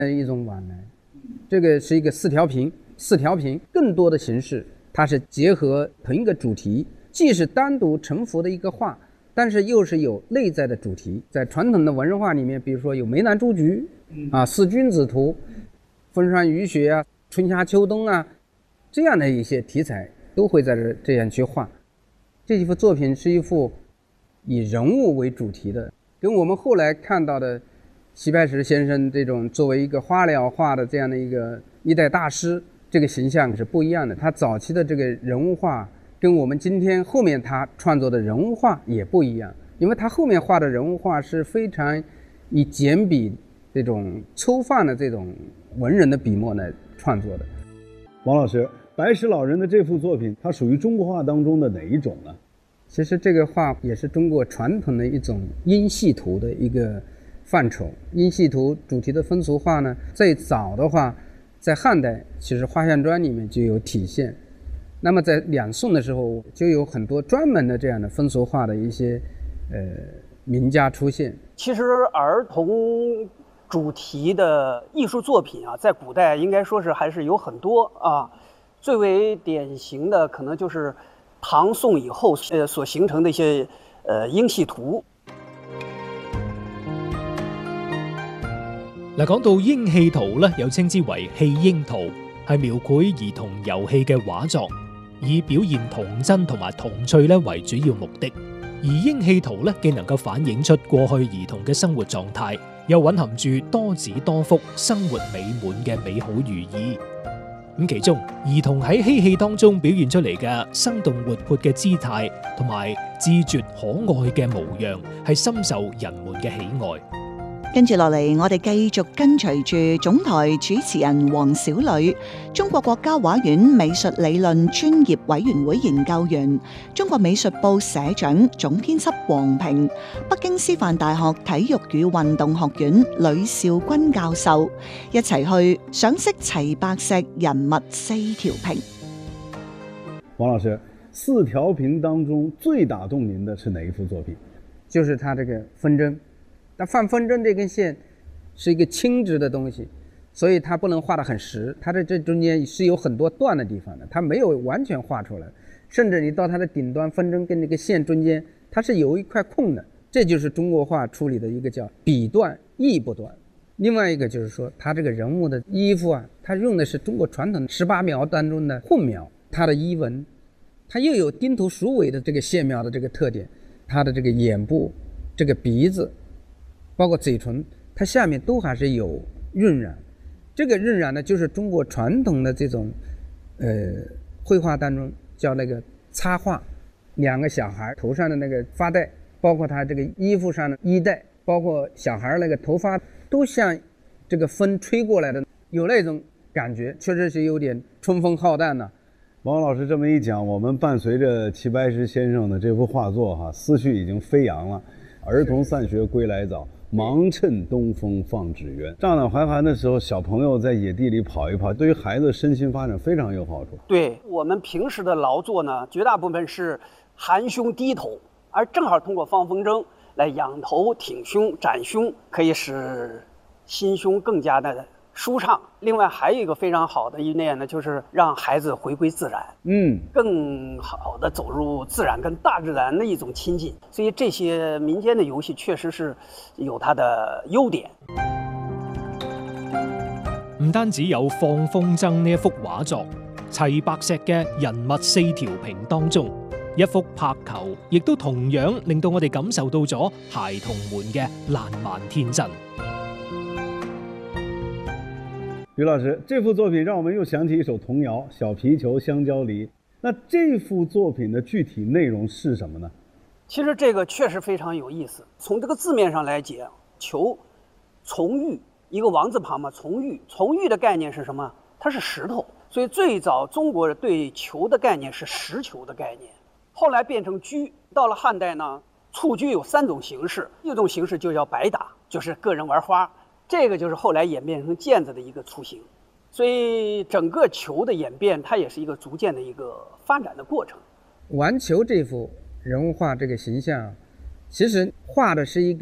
一种往来。这个是一个四条屏，更多的形式它是结合同一个主题，既是单独成幅的一个画，但是又是有内在的主题。在传统的文人画里面，比如说有梅兰竹菊四君子图、风霜雨雪啊、春夏秋冬啊，这样的一些题材都会在这样去画。这一幅作品是一幅以人物为主题的，跟我们后来看到的齐白石先生这种作为一个花鸟画的这样的一代大师，这个形象是不一样的。他早期的这个人物画跟我们今天后面他创作的人物画也不一样，因为他后面画的人物画是非常以简笔这种粗放的这种文人的笔墨来创作的。 王老师，白石老人的这幅作品它属于中国画当中的哪一种呢？ 其实这个画也是中国传统的一种阴系图的一个范畴。阴系图主题的风俗画呢，最早的话在汉代其实画像砖里面就有体现，那么在两宋的时候就有很多专门的这样的风俗画的一些名家出现。 其实儿童主题的艺术作品啊，在古代应该说是还是有很多啊。最为典型的可能就是唐宋以后所形成的一些英系图。 嗱，講到英戲圖咧，又稱之為戲英圖，係描繪兒童遊戲嘅畫作，以表現童真同埋童趣咧為主要目的。而英戲圖咧，既能夠反映出過去兒童嘅生活狀態，又蘊含住多子多福、生活美滿嘅美好寓意。咁其中，兒童喺嬉戲當中表現出嚟嘅生動活潑嘅姿態，同埋自絕可愛嘅模樣，係深受人們嘅喜愛。 跟住落嚟，我哋繼續跟隨住總台主持人黃小磊，中國國家畫院美術理論專業委員會研究員，中國美術報社長、總編輯黃平，北京師範大學體育與運動學院呂兆君教授，一齊去賞識齊白石人物四條屏。 王老師，四條屏當中最打動您的是哪一幅作品？ 就是他這個風箏。那放风筝这根线是一个轻直的东西，所以它不能画得很实，它的这中间是有很多断的地方的，它没有完全画出来，甚至你到它的顶端，风筝跟那个线中间它是有一块空的，这就是中国画处理的一个叫笔断意不断。另外一个就是说，它这个人物的衣服啊，它用的是中国传统18描当中的混描，它的衣纹它又有丁头鼠尾的这个线描的这个特点，它的这个眼部、这个鼻子包括嘴唇，它下面都还是有晕染。这个晕染呢，就是中国传统的这种绘画当中叫那个插画，两个小孩头上的那个发带，包括他这个衣服上的衣带，包括小孩那个头发，都像这个风吹过来的，有那种感觉，确实是有点春风浩荡呢。 王老师这么一讲，我们伴随着齐白石先生的这幅画作思绪已经飞扬了。儿童散学归来早，忙趁东风放纸鸢。乍暖还寒的时候，小朋友在野地里跑一跑，对于孩子身心发展非常有好处。 对，我们平时的劳作呢，绝大部分是含胸低头，而正好通过放风筝来仰头挺胸展胸，可以使心胸更加的舒畅。另外还有一个非常好的一面呢，就是让孩子回归自然，更好的走入自然，跟大自然的一种亲近。所以这些民间的游戲確實是有它的優點。 唔單止有放風箏呢一幅畫作，齊白石嘅人物四條屏當中，一幅拍球亦都同樣令到我哋感受到咗孩童們嘅爛漫天真。 吕老师，这幅作品让我们又想起一首童谣《小皮球香蕉梨》。那这幅作品的具体内容是什么呢？ 其实这个确实非常有意思。从这个字面上来讲，球从玉，一个王字旁嘛，从玉。从玉的概念是什么？它是石头。所以最早中国对球的概念是石球的概念，后来变成车。到了汉代呢，蹴鞠有3种形式，一种形式就叫白打，就是个人玩花。这个就是后来演变成毽子的一个雏形，所以整个球的演变，它也是一个逐渐的一个发展的过程。 玩球这幅人物画这个形象，其实画的是一个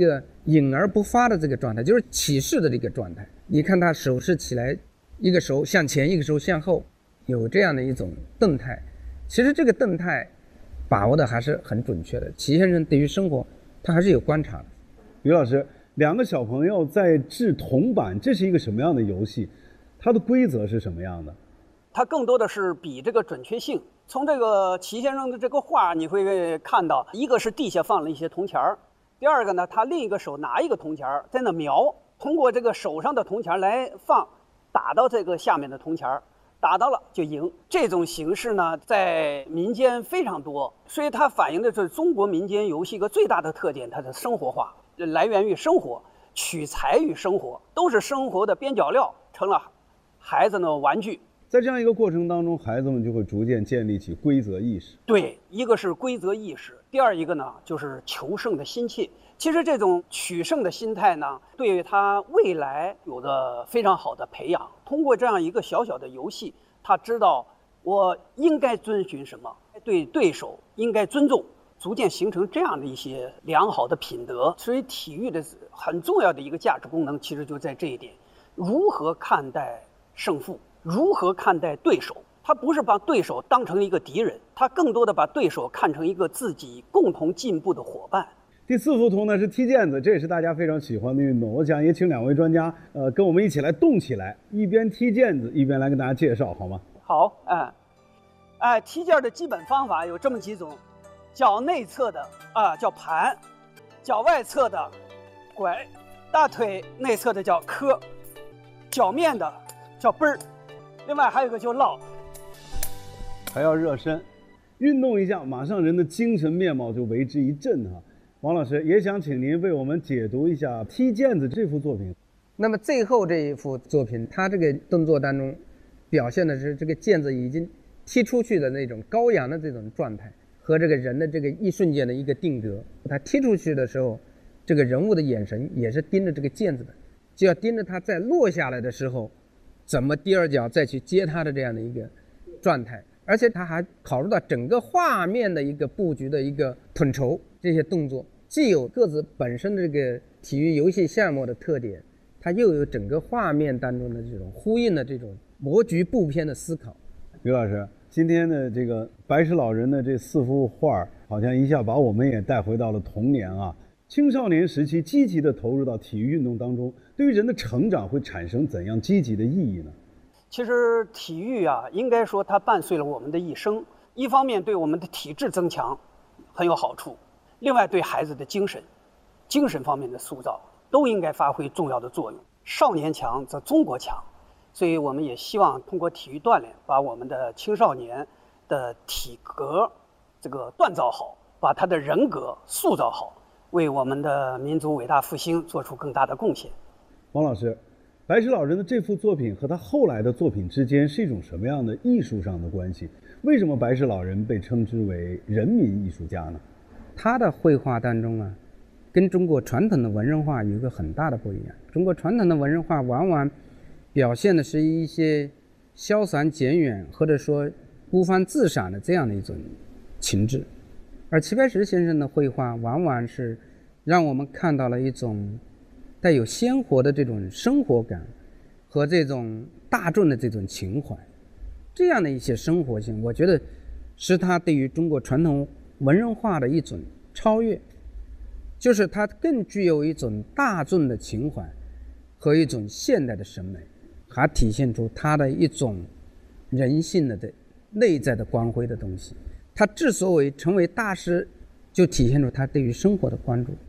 隐而不发的这个状态，就是起势的这个状态。你看他手势起来，一个手向前，一个手向后，有这样的一种动态。其实这个动态把握的还是很准确的。齐先生对于生活他还是有观察的。 于老师，两个小朋友在掷铜板，这是一个什么样的游戏？它的规则是什么样的？ 它更多的是比这个准确性。从这个齐先生的这个画你会看到，一个是地下放了一些铜钱儿，第二个呢，他另一个手拿一个铜钱儿在那瞄，通过这个手上的铜钱来放，打到这个下面的铜钱儿，打到了就赢。这种形式呢，在民间非常多，所以它反映的是中国民间游戏一个最大的特点，它的生活化，来源于生活，取材于生活，都是生活的边角料，成了孩子的玩具。 在这样一个过程当中，孩子们就会逐渐建立起规则意识。 对，一个是规则意识，第二一个呢就是求胜的心切。其实这种取胜的心态呢，对他未来有着非常好的培养。通过这样一个小小的游戏，他知道我应该遵循什么，对对手应该尊重，逐渐形成这样的一些良好的品德。所以体育的很重要的一个价值功能，其实就在这一点：如何看待胜负。如何看待对手？他不是把对手当成一个敌人，他更多的把对手看成一个自己共同进步的伙伴。 第4幅图呢是踢毽子，这也是大家非常喜欢的运动。我想也请2位专家，跟我们一起来动起来，一边踢毽子，一边来跟大家介绍，好吗？ 好，踢毽的基本方法有这么几种：脚内侧的叫盘，脚外侧的拐，大腿内侧的叫磕，脚面的叫奔儿。另外还有一个就落， 还要热身，运动一下，马上人的精神面貌就为之一振哈。王老师也想请您为我们解读一下踢毽子这幅作品。 那么最后这一幅作品，它这个动作当中表现的是这个毽子已经踢出去的那种高扬的这种状态，和这个人的这个一瞬间的一个定格。他踢出去的时候，这个人物的眼神也是盯着这个毽子的，就要盯着他在落下来的时候怎么第二脚再去接他的这样的一个状态。而且他还考虑到整个画面的一个布局的一个统筹，这些动作既有各自本身的这个体育游戏项目的特点，它又有整个画面当中的这种呼应的这种谋局布篇的思考。 于老师，今天的这个白石老人的这4幅画，好像一下把我们也带回到了童年啊。青少年时期积极地投入到体育运动当中，对于人的成长会产生怎样积极的意义呢？ 其实体育应该说它伴随了我们的一生，一方面对我们的体质增强很有好处，另外对孩子的精神方面的塑造都应该发挥重要的作用。少年强则中国强，所以我们也希望通过体育锻炼，把我们的青少年的体格这个锻造好，把他的人格塑造好，为我们的民族伟大复兴做出更大的贡献。 王老师，白石老人的这幅作品和他后来的作品之间是一种什么样的艺术上的关系？为什么白石老人被称之为人民艺术家呢？ 他的绘画当中跟中国传统的文人画有一个很大的不一样。中国传统的文人画往往表现的是一些潇洒简远，或者说孤芳自赏的这样的一种情致，而齐白石先生的绘画往往是让我们看到了一种带有鲜活的这种生活感和这种大众的这种情怀，这样的一些生活性，我觉得是他对于中国传统文人画的一种超越，就是它更具有一种大众的情怀和一种现代的审美，还体现出它的一种人性的内在的光辉的东西。他之所以成为大师，就体现出他对于生活的关注。